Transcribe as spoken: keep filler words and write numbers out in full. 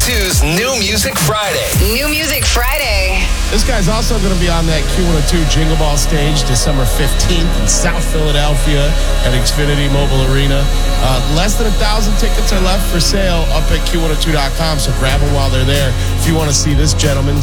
two's New Music Friday. New Music Friday. This guy's also going to be on that Q one oh two Jingle Ball stage December fifteenth in South Philadelphia at Xfinity Mobile Arena. Uh, less than a thousand tickets are left for sale up at Q one oh two dot com, so grab them while they're there. If you want to see this gentleman